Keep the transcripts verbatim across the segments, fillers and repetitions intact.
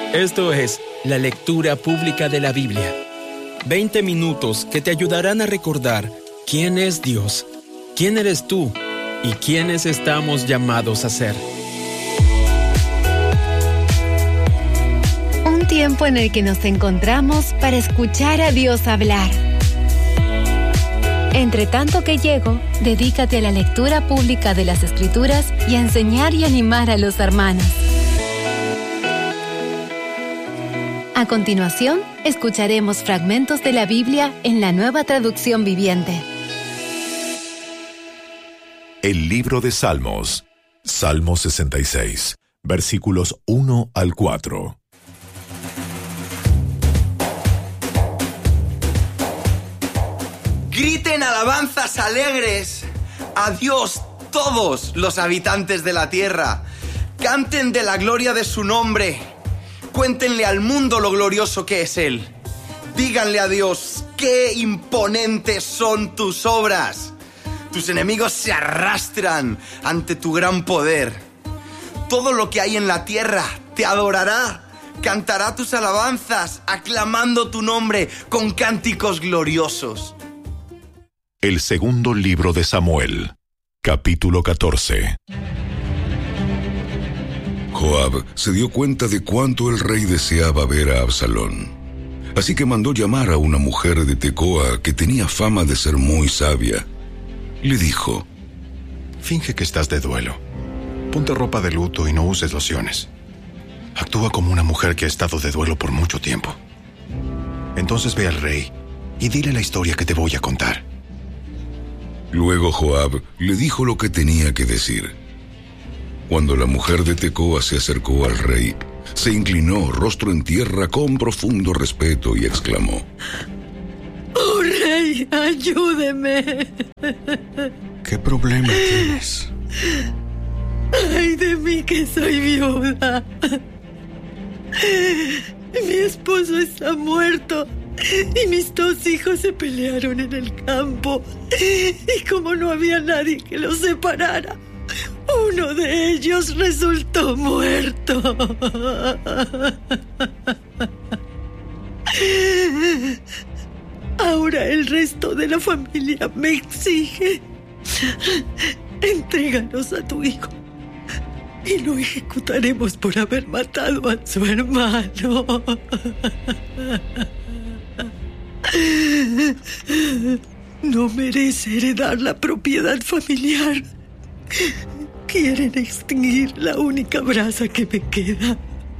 Esto es la lectura pública de la Biblia. veinte minutos que te ayudarán a recordar quién es Dios, quién eres tú y quiénes estamos llamados a ser. Un tiempo en el que nos encontramos para escuchar a Dios hablar. Entre tanto que llego, dedícate a la lectura pública de las Escrituras y a enseñar y animar a los hermanos. A continuación, escucharemos fragmentos de la Biblia en la Nueva Traducción Viviente. El libro de Salmos, Salmo sesenta y seis, versículos uno al cuatro. Griten alabanzas alegres a Dios todos los habitantes de la tierra. Canten de la gloria de su nombre. Cuéntenle al mundo lo glorioso que es Él. Díganle a Dios, qué imponentes son tus obras. Tus enemigos se arrastran ante tu gran poder. Todo lo que hay en la tierra te adorará. Cantará tus alabanzas, aclamando tu nombre con cánticos gloriosos. El segundo libro de Samuel, capítulo catorce. Joab se dio cuenta de cuánto el rey deseaba ver a Absalón. Así que mandó llamar a una mujer de Tecoa que tenía fama de ser muy sabia. Le dijo: finge que estás de duelo. Ponte ropa de luto y no uses lociones. Actúa como una mujer que ha estado de duelo por mucho tiempo. Entonces ve al rey y dile la historia que te voy a contar. Luego Joab le dijo lo que tenía que decir. Cuando la mujer de Tecoa se acercó al rey, se inclinó rostro en tierra con profundo respeto y exclamó: ¡Oh, rey, ayúdeme! ¿Qué problema tienes? ¡Ay de mí que soy viuda! Mi esposo está muerto y mis dos hijos se pelearon en el campo. Y como no había nadie que los separara, uno de ellos resultó muerto. Ahora el resto de la familia me exige: entréganos a tu hijo y lo ejecutaremos por haber matado a su hermano. No merece heredar la propiedad familiar. Quieren extinguir la única brasa que me queda.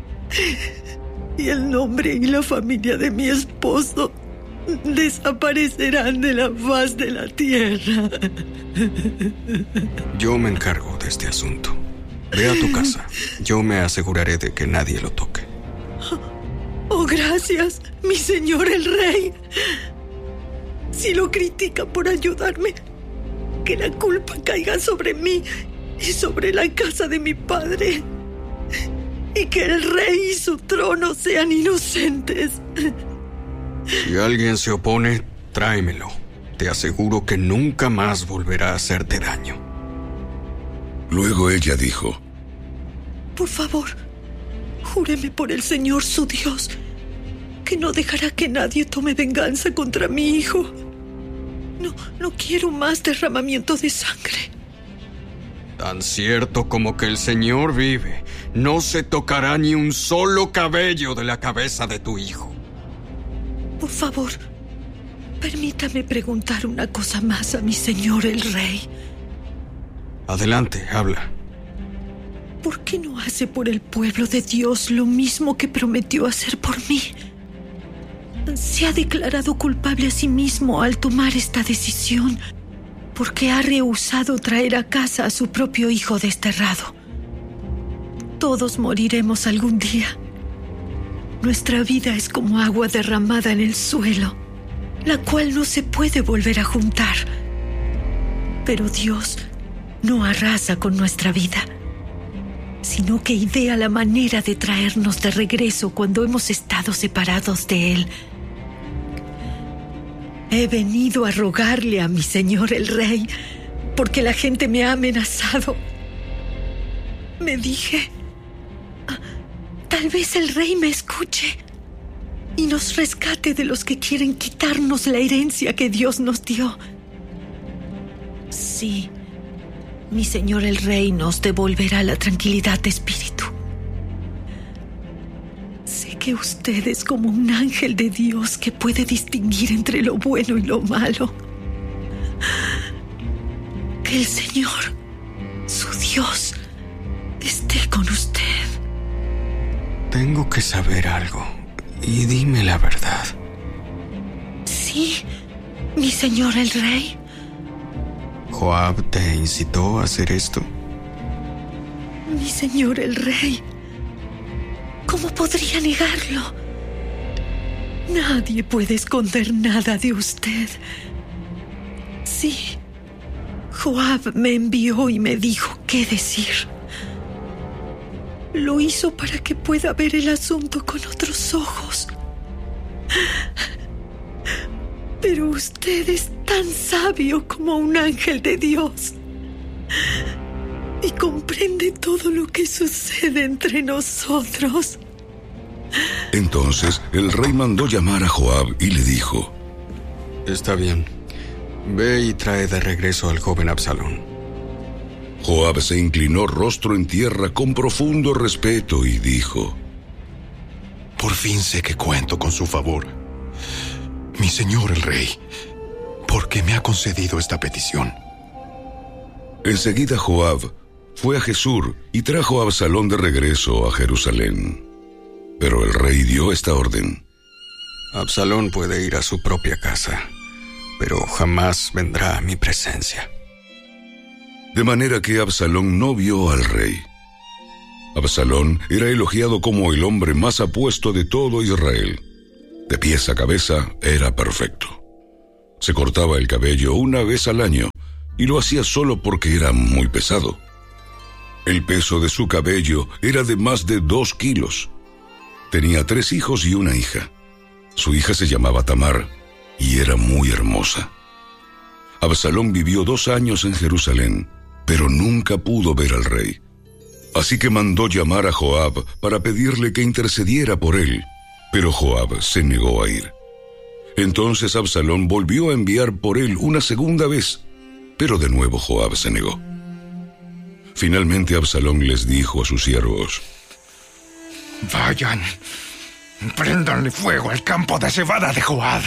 Y el nombre y la familia de mi esposo desaparecerán de la faz de la tierra. Yo me encargo de este asunto. Ve a tu casa. Yo me aseguraré de que nadie lo toque. Oh, gracias, mi señor el rey. Si lo critica por ayudarme, que la culpa caiga sobre mí y sobre la casa de mi padre, y que el rey y su trono sean inocentes. Si alguien se opone, tráemelo. Te aseguro que nunca más volverá a hacerte daño. Luego ella dijo: por favor, júreme por el Señor su Dios que no dejará que nadie tome venganza contra mi hijo. No, no quiero más derramamiento de sangre. Tan cierto como que el Señor vive, no se tocará ni un solo cabello de la cabeza de tu hijo. Por favor, permítame preguntar una cosa más a mi señor el rey. Adelante, habla. ¿Por qué no hace por el pueblo de Dios lo mismo que prometió hacer por mí? Se ha declarado culpable a sí mismo al tomar esta decisión, porque ha rehusado traer a casa a su propio hijo desterrado. Todos moriremos algún día. Nuestra vida es como agua derramada en el suelo, la cual no se puede volver a juntar. Pero Dios no arrasa con nuestra vida, sino que idea la manera de traernos de regreso cuando hemos estado separados de Él. He venido a rogarle a mi señor el rey, porque la gente me ha amenazado. Me dije: Tal vez el rey me escuche y nos rescate de los que quieren quitarnos la herencia que Dios nos dio. Sí, mi señor el rey nos devolverá la tranquilidad de espíritu. Sé que usted es como un ángel de Dios que puede distinguir entre lo bueno y lo malo. Que el Señor, su Dios, esté con usted. Tengo que saber algo, y dime la verdad. Sí, mi señor el rey. ¿Joab te incitó a hacer esto? Mi señor el rey. ¿Cómo podría negarlo? Nadie puede esconder nada de usted. Sí, Joab me envió y me dijo qué decir. Lo hizo para que pueda ver el asunto con otros ojos. Pero usted es tan sabio como un ángel de Dios y comprende todo lo que sucede entre nosotros. Entonces el rey mandó llamar a Joab y le dijo: Está bien, ve y trae de regreso al joven Absalón. Joab se inclinó rostro en tierra con profundo respeto y dijo: Por fin sé que cuento con su favor, mi señor el rey, porque me ha concedido esta petición. Enseguida Joab fue a Jesús y trajo a Absalón de regreso a Jerusalén. Pero el rey dio esta orden: Absalón puede ir a su propia casa, pero jamás vendrá a mi presencia. De manera que Absalón no vio al rey. Absalón era elogiado como el hombre más apuesto de todo Israel. De pies a cabeza era perfecto. Se cortaba el cabello una vez al año y lo hacía solo porque era muy pesado. El peso de su cabello era de más de dos kilos. Tenía tres hijos y una hija. Su hija se llamaba Tamar y era muy hermosa. Absalón vivió dos años en Jerusalén, pero nunca pudo ver al rey. Así que mandó llamar a Joab para pedirle que intercediera por él, pero Joab se negó a ir. Entonces Absalón volvió a enviar por él una segunda vez, pero de nuevo Joab se negó. Finalmente Absalón les dijo a sus siervos: Vayan, préndanle fuego al campo de cebada de Joab,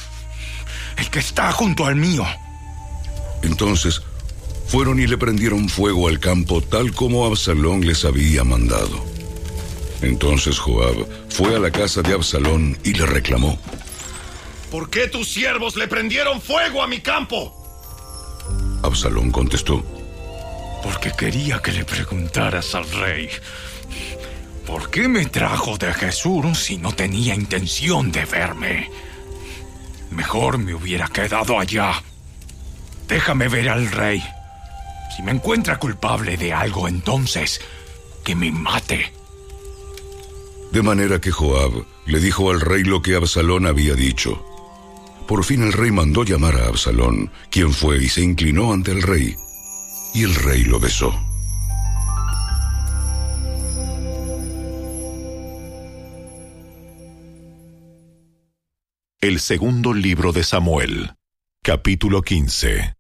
el que está junto al mío. Entonces fueron y le prendieron fuego al campo tal como Absalón les había mandado. Entonces Joab fue a la casa de Absalón y le reclamó: ¿Por qué tus siervos le prendieron fuego a mi campo? Absalón contestó: Porque quería que le preguntaras al rey, ¿por qué me trajo de Jesús si no tenía intención de verme? Mejor me hubiera quedado allá. Déjame ver al rey. Si me encuentra culpable de algo, entonces que me mate. De manera que Joab le dijo al rey lo que Absalón había dicho. Por fin el rey mandó llamar a Absalón, quien fue y se inclinó ante el rey, y el rey lo besó. El segundo libro de Samuel, capítulo quince.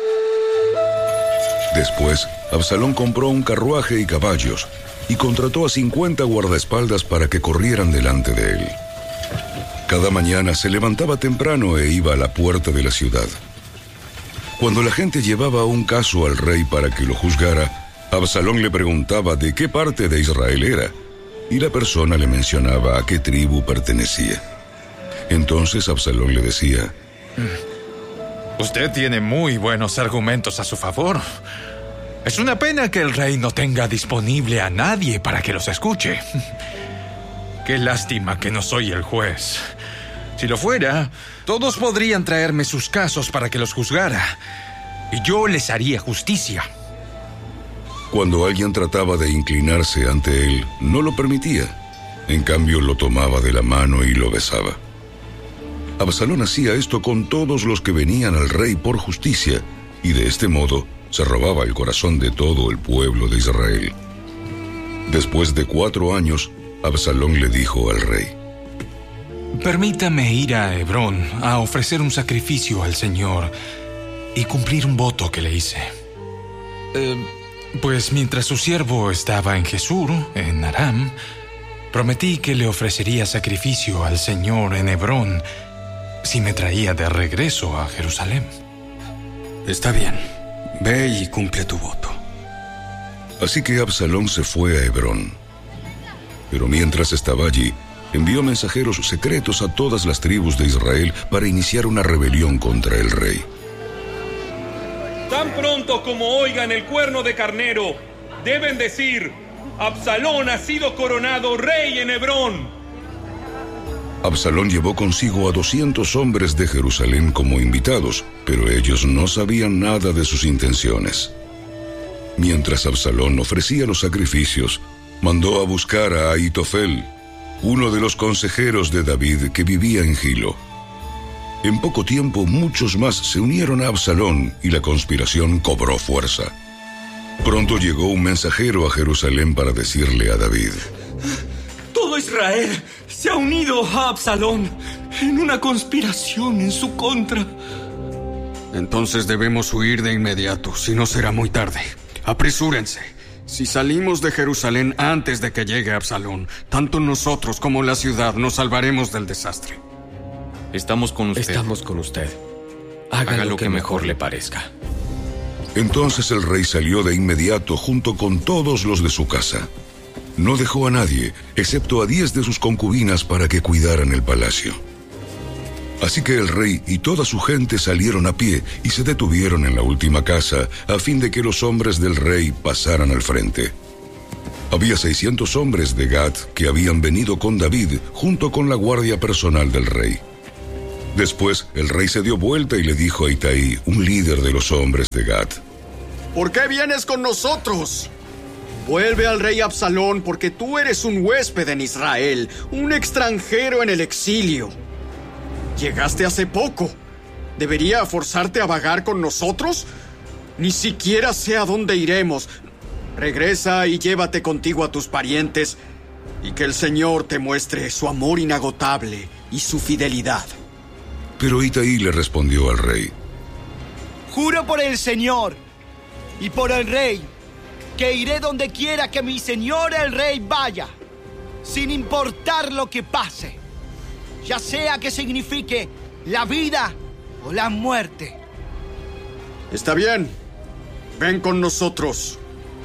Después, Absalón compró un carruaje y caballos, y contrató a cincuenta guardaespaldas para que corrieran delante de él. Cada mañana se levantaba temprano e iba a la puerta de la ciudad. Cuando la gente llevaba un caso al rey para que lo juzgara, Absalón le preguntaba de qué parte de Israel era, y la persona le mencionaba a qué tribu pertenecía. Entonces Absalón le decía: Usted tiene muy buenos argumentos a su favor. Es una pena que el rey no tenga disponible a nadie para que los escuche. Qué lástima que no soy el juez. Si lo fuera, todos podrían traerme sus casos para que los juzgara, y yo les haría justicia. Cuando alguien trataba de inclinarse ante él, no lo permitía. En cambio, lo tomaba de la mano y lo besaba. Absalón hacía esto con todos los que venían al rey por justicia, y de este modo se robaba el corazón de todo el pueblo de Israel. Después de cuatro años, Absalón le dijo al rey: Permítame ir a Hebrón a ofrecer un sacrificio al Señor y cumplir un voto que le hice. Eh, pues mientras su siervo estaba en Jesús, en Aram, prometí que le ofrecería sacrificio al Señor en Hebrón si me traía de regreso a Jerusalén. Está bien. Ve y cumple tu voto. Así que Absalón se fue a Hebrón. Pero mientras estaba allí, envió mensajeros secretos a todas las tribus de Israel para iniciar una rebelión contra el rey. Tan pronto como oigan el cuerno de carnero, deben decir: Absalón ha sido coronado rey en Hebrón. Absalón llevó consigo a doscientos hombres de Jerusalén como invitados, pero ellos no sabían nada de sus intenciones. Mientras Absalón ofrecía los sacrificios, mandó a buscar a Ahitofel, uno de los consejeros de David que vivía en Gilo. En poco tiempo, muchos más se unieron a Absalón y la conspiración cobró fuerza. Pronto llegó un mensajero a Jerusalén para decirle a David: Todo Israel se ha unido a Absalón en una conspiración en su contra. Entonces debemos huir de inmediato, si no será muy tarde. Apresúrense. Si salimos de Jerusalén antes de que llegue Absalón, tanto nosotros como la ciudad nos salvaremos del desastre. Estamos con usted. Estamos con usted. Haga, Haga lo que, que mejor le parezca. Entonces el rey salió de inmediato junto con todos los de su casa. No dejó a nadie, excepto a diez de sus concubinas para que cuidaran el palacio. Así que el rey y toda su gente salieron a pie y se detuvieron en la última casa a fin de que los hombres del rey pasaran al frente. Había seiscientos hombres de Gat que habían venido con David junto con la guardia personal del rey. Después el rey se dio vuelta y le dijo a Itaí, un líder de los hombres de Gat: ¿Por qué vienes con nosotros? Vuelve al rey Absalón, porque tú eres un huésped en Israel, un extranjero en el exilio. Llegaste hace poco. ¿Debería forzarte a vagar con nosotros? Ni siquiera sé a dónde iremos. Regresa y llévate contigo a tus parientes, y que el Señor te muestre su amor inagotable y su fidelidad. Pero Itaí le respondió al rey: Juro por el Señor y por el rey que iré donde quiera que mi señor el rey vaya, sin importar lo que pase, ya sea que signifique la vida o la muerte. Está bien, ven con nosotros.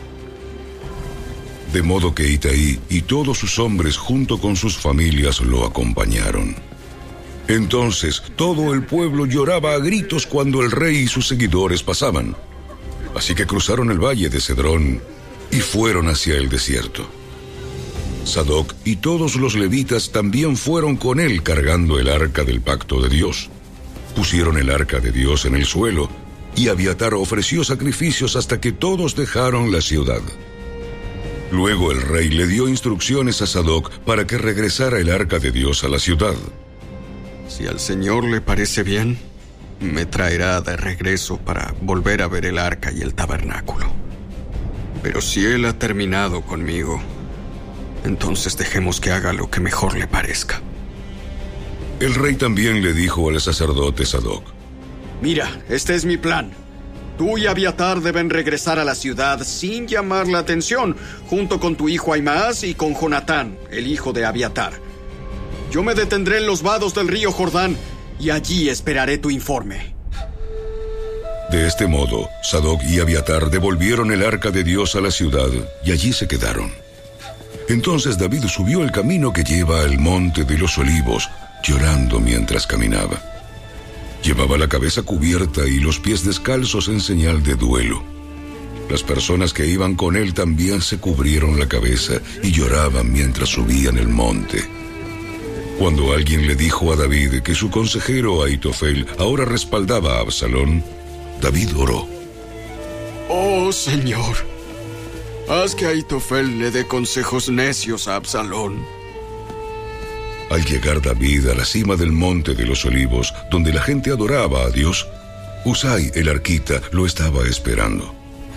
De modo que Itaí y todos sus hombres junto con sus familias lo acompañaron. Entonces todo el pueblo lloraba a gritos cuando el rey y sus seguidores pasaban. Así que cruzaron el valle de Cedrón y fueron hacia el desierto. Sadoc y todos los levitas también fueron con él cargando el arca del pacto de Dios. Pusieron el arca de Dios en el suelo y Abiatar ofreció sacrificios hasta que todos dejaron la ciudad. Luego el rey le dio instrucciones a Sadoc para que regresara el arca de Dios a la ciudad. Si al Señor le parece bien, me traerá de regreso para volver a ver el arca y el tabernáculo. Pero si él ha terminado conmigo, entonces dejemos que haga lo que mejor le parezca. El rey también le dijo al sacerdote Sadoc: Mira, este es mi plan. Tú y Abiatar deben regresar a la ciudad sin llamar la atención, junto con tu hijo Ahimaas y con Jonatán, el hijo de Abiatar. Yo me detendré en los vados del río Jordán y allí esperaré tu informe. De este modo, Sadoc y Abiatar devolvieron el arca de Dios a la ciudad y allí se quedaron. Entonces David subió el camino que lleva al monte de los olivos, llorando mientras caminaba. Llevaba la cabeza cubierta y los pies descalzos en señal de duelo. Las personas que iban con él también se cubrieron la cabeza y lloraban mientras subían el monte. Cuando alguien le dijo a David que su consejero Ahitofel ahora respaldaba a Absalón, David oró: Oh, Señor, haz que Ahitofel le dé consejos necios a Absalón. Al llegar David a la cima del monte de los olivos, donde la gente adoraba a Dios, Husai el arquita lo estaba esperando.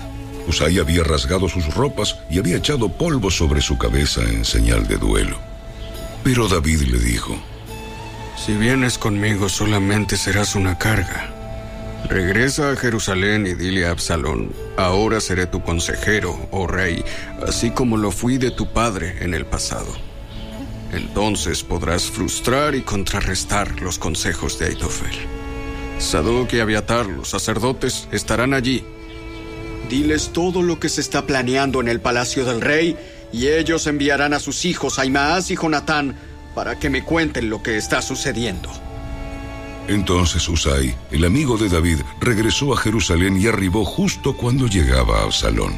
Husai había rasgado sus ropas y había echado polvo sobre su cabeza en señal de duelo. Pero David le dijo: Si vienes conmigo solamente serás una carga. Regresa a Jerusalén y dile a Absalón: ahora seré tu consejero, oh rey, así como lo fui de tu padre en el pasado. Entonces podrás frustrar y contrarrestar los consejos de Ahitofel. Sadoc y Abiatar, los sacerdotes, estarán allí. Diles todo lo que se está planeando en el palacio del rey, y ellos enviarán a sus hijos Ahimaas y Jonatán para que me cuenten lo que está sucediendo. Entonces Husai, el amigo de David, regresó a Jerusalén y arribó justo cuando llegaba Absalón.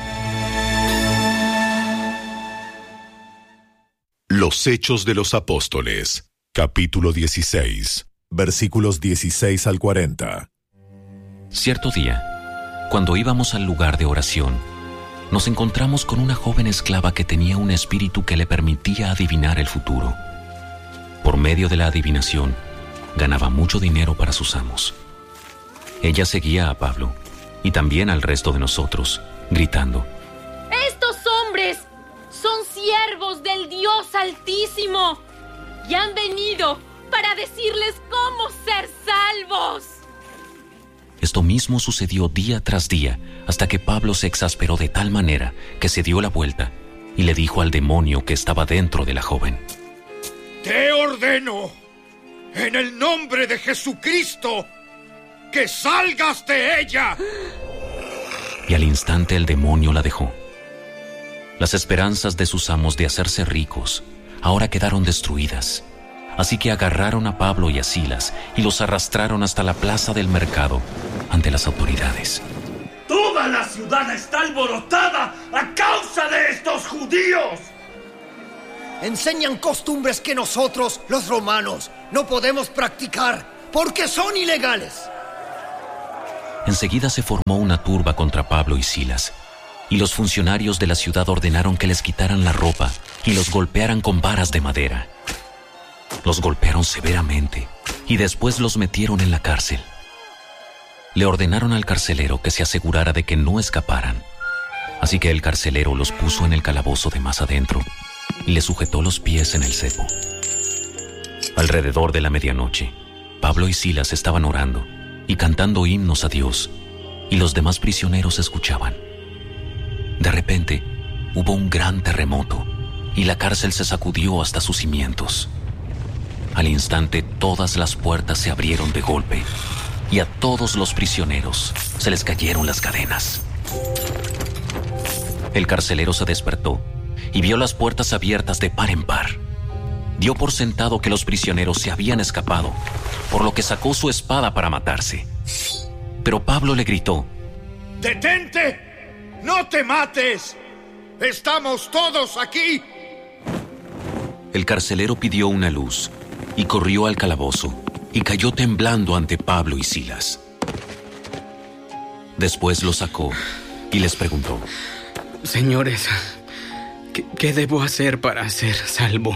Los Hechos de los Apóstoles, capítulo dieciséis, versículos dieciséis al cuarenta. Cierto día, cuando íbamos al lugar de oración, nos encontramos con una joven esclava que tenía un espíritu que le permitía adivinar el futuro. Por medio de la adivinación, ganaba mucho dinero para sus amos. Ella seguía a Pablo y también al resto de nosotros, gritando: ¡Estos hombres son siervos del Dios Altísimo y han venido para decirles cómo ser salvos! Esto mismo sucedió día tras día, hasta que Pablo se exasperó de tal manera que se dio la vuelta y le dijo al demonio que estaba dentro de la joven: Te ordeno, en el nombre de Jesucristo, que salgas de ella. Y al instante el demonio la dejó. Las esperanzas de sus amos de hacerse ricos ahora quedaron destruidas. Así que agarraron a Pablo y a Silas y los arrastraron hasta la plaza del mercado ante las autoridades. ¡Toda la ciudad está alborotada a causa de estos judíos! Enseñan costumbres que nosotros, los romanos, no podemos practicar porque son ilegales. Enseguida se formó una turba contra Pablo y Silas, y los funcionarios de la ciudad ordenaron que les quitaran la ropa y los golpearan con varas de madera. Los golpearon severamente y después los metieron en la cárcel. Le ordenaron al carcelero que se asegurara de que no escaparan. Así que el carcelero los puso en el calabozo de más adentro y les sujetó los pies en el cepo. Alrededor de la medianoche, Pablo y Silas estaban orando y cantando himnos a Dios, y los demás prisioneros escuchaban. De repente, hubo un gran terremoto y la cárcel se sacudió hasta sus cimientos. Al instante, todas las puertas se abrieron de golpe y a todos los prisioneros se les cayeron las cadenas. El carcelero se despertó y vio las puertas abiertas de par en par. Dio por sentado que los prisioneros se habían escapado, por lo que sacó su espada para matarse. Pero Pablo le gritó: ¡Detente! ¡No te mates! ¡Estamos todos aquí! El carcelero pidió una luz y corrió al calabozo y cayó temblando ante Pablo y Silas. Después los sacó y les preguntó: Señores, ¿qué, qué debo hacer para ser salvo?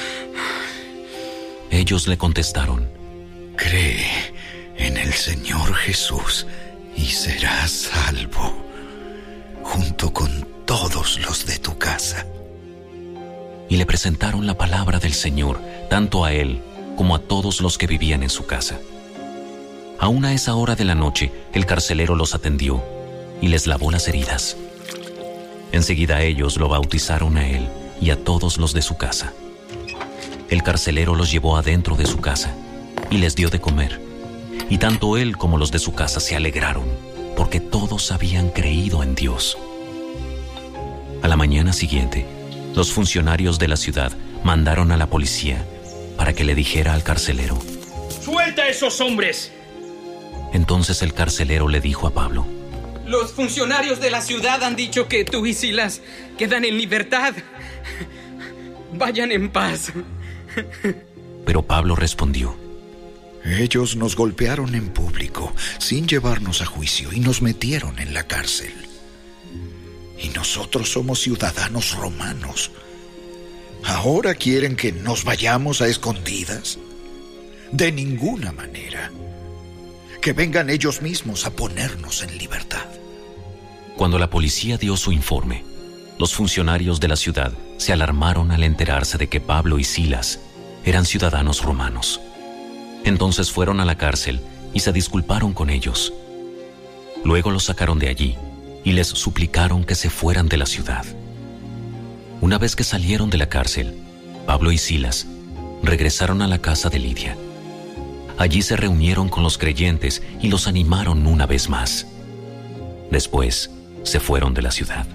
Ellos le contestaron: Cree en el Señor Jesús y serás salvo, junto con todos los de tu casa. Y le presentaron la palabra del Señor, tanto a él como a todos los que vivían en su casa. Aún a esa hora de la noche, el carcelero los atendió y les lavó las heridas. Enseguida ellos lo bautizaron a él y a todos los de su casa. El carcelero los llevó adentro de su casa y les dio de comer. Y tanto él como los de su casa se alegraron, porque todos habían creído en Dios. A la mañana siguiente, los funcionarios de la ciudad mandaron a la policía para que le dijera al carcelero: ¡Suelta a esos hombres! Entonces el carcelero le dijo a Pablo: Los funcionarios de la ciudad han dicho que tú y Silas quedan en libertad. Vayan en paz. Pero Pablo respondió: Ellos nos golpearon en público, sin llevarnos a juicio, y nos metieron en la cárcel. Y nosotros somos ciudadanos romanos. ¿Ahora quieren que nos vayamos a escondidas? De ninguna manera. Que vengan ellos mismos a ponernos en libertad. Cuando la policía dio su informe, los funcionarios de la ciudad se alarmaron al enterarse de que Pablo y Silas eran ciudadanos romanos. Entonces fueron a la cárcel y se disculparon con ellos. Luego los sacaron de allí y les suplicaron que se fueran de la ciudad. Una vez que salieron de la cárcel, Pablo y Silas regresaron a la casa de Lidia. Allí se reunieron con los creyentes y los animaron una vez más. Después, se fueron de la ciudad.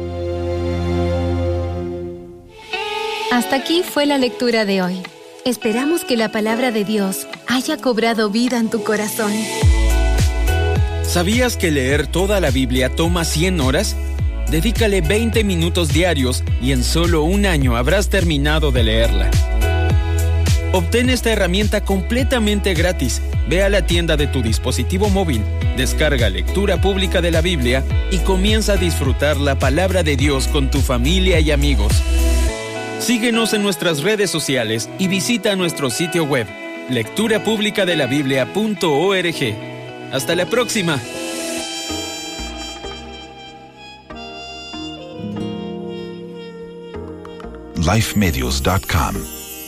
Hasta aquí fue la lectura de hoy. Esperamos que la palabra de Dios haya cobrado vida en tu corazón. ¿Sabías que leer toda la Biblia toma cien horas? Dedícale veinte minutos diarios y en solo un año habrás terminado de leerla. Obtén esta herramienta completamente gratis. Ve a la tienda de tu dispositivo móvil, descarga Lectura Pública de la Biblia y comienza a disfrutar la palabra de Dios con tu familia y amigos. Síguenos en nuestras redes sociales y visita nuestro sitio web, lectura pública de la biblia punto org. ¡Hasta la próxima! life medios punto com